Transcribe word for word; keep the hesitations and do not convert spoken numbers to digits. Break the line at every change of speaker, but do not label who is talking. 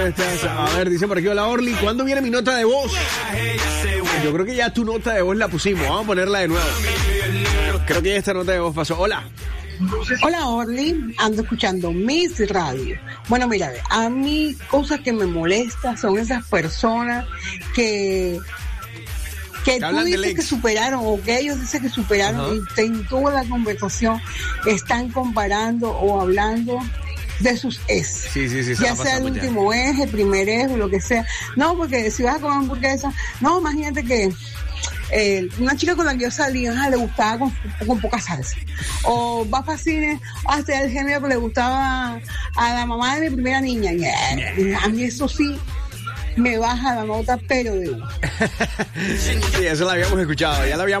A ver, dice por aquí, hola Orly, ¿cuándo viene mi nota de voz? Yo creo que ya tu nota de voz la pusimos, vamos a ponerla de nuevo. Creo que ya esta nota de voz pasó. Hola.
Hola Orly, ando escuchando Miss Radio. Bueno, mira, a mí cosas que me molestan son esas personas que que tú dices que superaron o que ellos dicen que superaron. Uh-huh. Y en toda la conversación están comparando o hablando de sus ex.
Sí, sí, sí,
ya sea el último ex, el primer ex o lo que sea. No, porque si vas a comer hamburguesa, no, imagínate que Eh, una chica con la que yo salía, ah, le gustaba con, con poca salsa. O va para cine, hasta el género que le gustaba a la mamá de mi primera niña. Yeah. A mí eso sí me baja la nota, pero de uno.
Sí, eso lo habíamos escuchado, ya lo habíamos